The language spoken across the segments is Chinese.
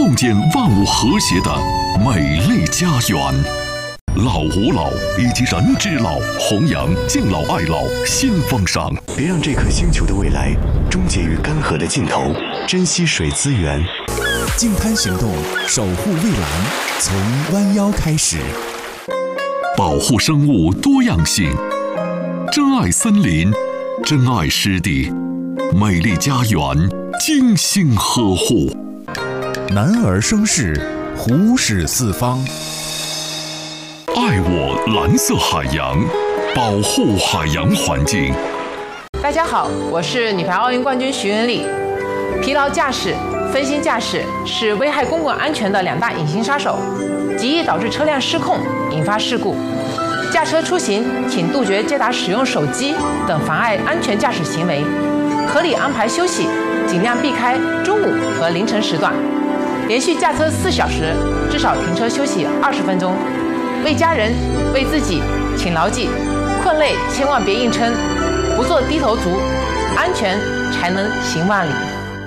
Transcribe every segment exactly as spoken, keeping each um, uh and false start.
共建万物和谐的美丽家园。老吾老以及人之老，弘扬敬老爱老新风尚。 别让这颗星球的未来终结于干涸的尽头，珍惜水资源。 净滩行动，守护蔚蓝，从弯腰开始。 保护生物多样性，珍爱森林，珍爱湿地，美丽家园精心呵护。 男儿生事，虎视四方。 爱我蓝色海洋，保护海洋环境。 大家好，我是女排奥运冠军徐文丽。疲劳驾驶、分心驾驶是危害公共安全的两大隐形杀手，极易导致车辆失控，引发事故。驾车出行，请杜绝接打使用手机等妨碍安全驾驶行为，合理安排休息，尽量避开中午和凌晨时段。连续驾车四小时，至少停车休息二十分钟。为家人、为自己，请牢记：困累千万别硬撑，不做低头族，安全才能行万里。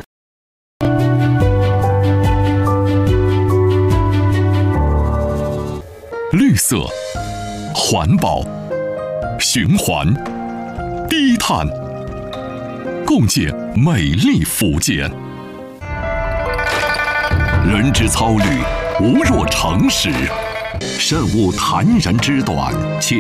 绿色、环保、循环、低碳，共建美丽福建。人之操虑，无若常识，慎勿谈人之短，且